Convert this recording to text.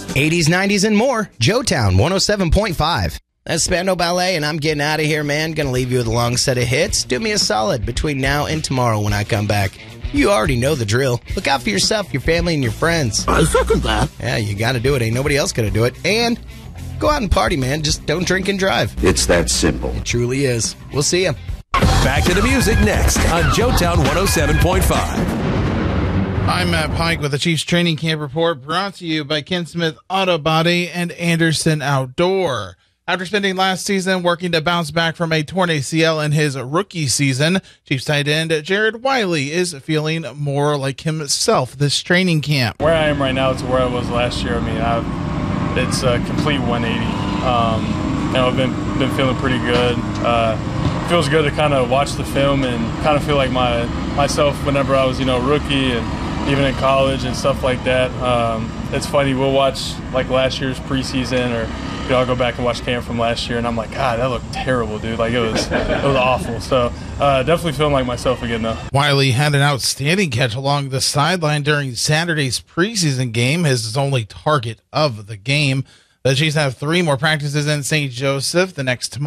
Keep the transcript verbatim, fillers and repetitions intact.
eighties, nineties, and more. Joetown one oh seven point five. That's Spandau Ballet, and I'm getting out of here, man. Gonna leave you with a long set of hits. Do me a solid between now and tomorrow when I come back. You already know the drill. Look out for yourself, your family, and your friends. I second that. Yeah, you gotta do it. Ain't nobody else gonna do it. And go out and party, man. Just don't drink and drive. It's that simple. It truly is. We'll see you. Back to the music next on Joetown one oh seven point five. I'm Matt Pike with the Chiefs Training Camp Report, brought to you by Ken Smith Auto Body and Anderson Outdoor. After spending last season working to bounce back from a torn A C L in his rookie season, Chiefs tight end Jared Wiley is feeling more like himself this training camp. Where I am right now to where I was last year, I mean, I've, it's a complete one eighty. Um, you know, I've been, been feeling pretty good. Uh, feels good to kind of watch the film and kind of feel like my myself whenever I was, you know, rookie and even in college and stuff like that. Um, it's funny, we'll watch like last year's preseason, or you know, I'll go back and watch camp from last year, and I'm like, God, that looked terrible, dude. Like, it was it was awful. So uh, definitely feeling like myself again, though. Wiley had an outstanding catch along the sideline during Saturday's preseason game, his only target of the game. The Chiefs have three more practices in Saint Joseph the next tomorrow.